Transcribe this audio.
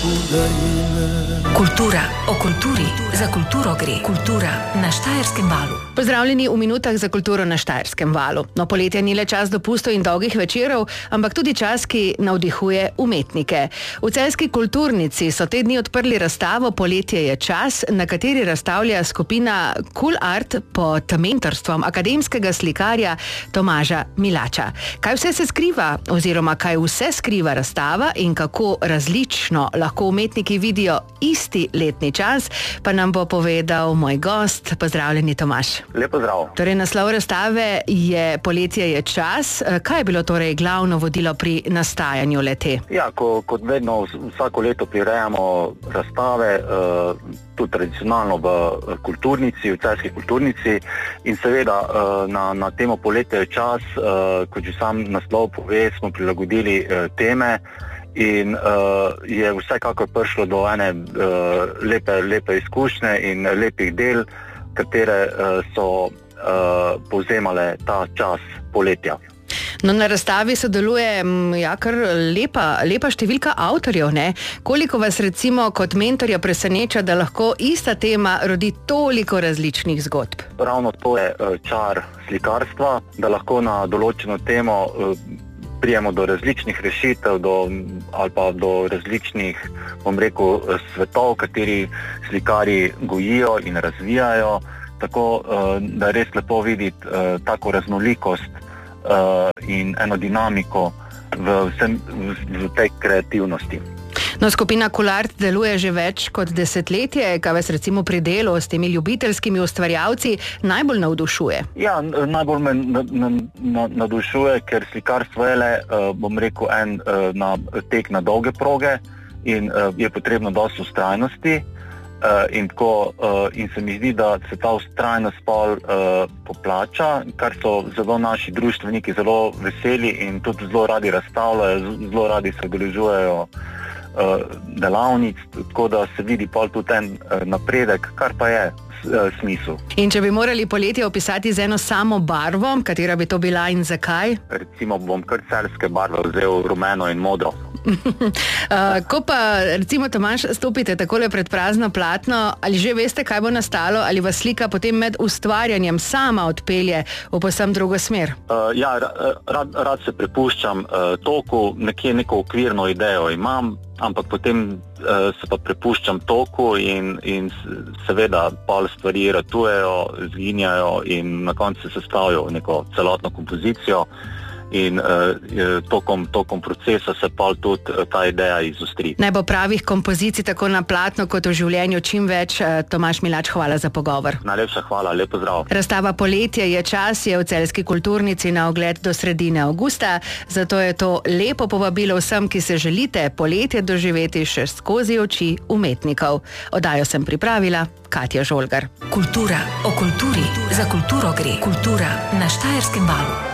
Kultura, o kulturi, za kulturo gre. Kultura na Štajerskem valu. Pozdravljeni v minutah za kulturo na Štajerskem valu. No, poletje ni le čas dopustov in dolgih večerov, ampak tudi čas, ki navdihuje umetnike. V celjski kulturnici so te dni odprli razstavo Poletje je čas, na kateri razstavlja skupina Cool Art pod mentorstvom akademskega slikarja Tomaža Milača. Kaj vse se skriva, oziroma kaj vse skriva razstava in kako različno lahko umetniki vidijo isti letni čas, pa nam bo povedal moj gost. Pozdravljeni, Tomaž. Lep pozdrav. Torej, naslov razstave je Poletje je čas. Kaj je bilo torej glavno vodilo pri nastajanju le-te? Ja, kot vedno vsako leto prirejamo razstave, tudi tradicionalno v kulturnici, v celjski kulturnici, in seveda na temo Poletje je čas, kot že sam naslov pove, smo prilagodili teme. In je vsekakor prišlo do ene lepe izkušnje in lepih del, katere so povzemale ta čas poletja. No, na razstavi sodeluje kar lepa številka avtorjev, ne? Koliko vas recimo kot mentorja preseneča, da lahko ista tema rodi toliko različnih zgodb? Ravno to je čar slikarstva, da lahko na določeno temo prijemo do različnih rešitev, ali pa do različnih, svetov, kateri slikarji gojijo in razvijajo, tako da res lepo videti tako raznolikost in eno dinamiko v tej kreativnosti. No, skupina Cool Art deluje že več kot desetletje. Kaj vas recimo pri delu s temi ljubiteljskimi ustvarjalci najbolj navdušuje? Ja, najbolj me navdušuje, ker slikarstvo je le, en tek na dolge proge in je potrebno dosti vztrajnosti. In se mi zdi, da se ta vztrajnost poplača, kar so zelo naši društveniki zelo veseli in tudi zelo radi razstavljajo, zelo radi se udeležujejo delavnic, tako da se vidi pol tudi en napredek, kar pa je smisel. In če bi morali poletje opisati z eno samo barvo, katera bi to bila in zakaj? Recimo bom kar celjske barve vzel rumeno in modro. Ko pa recimo, Tomaž, stopite takole pred prazno platno, ali že veste, kaj bo nastalo, ali vas slika potem med ustvarjanjem sama odpelje v povsem drugo smer? Ja, rad se prepuščam toku, nekje neko okvirno idejo imam, ampak potem se pa prepuščam toku in seveda pol stvari ratujejo, zginjajo in na koncu se sestavljajo neko celotno kompozicijo. In tokom procesa se pa tudi ta ideja izostri. Naj bo pravih kompozicij tako na platno kot v življenju čim več. Tomaž Milač, hvala za pogovor. Najlepša hvala, lep pozdrav. Razstava Poletje je čas je v celjski kulturnici na ogled do sredine avgusta, zato je to lepo povabilo vsem, ki se želite poletje doživeti še skozi oči umetnikov. Oddajo sem pripravila Katja Žolgar. Kultura, o kulturi, za kulturo gre. Kultura na Štajerskem valu.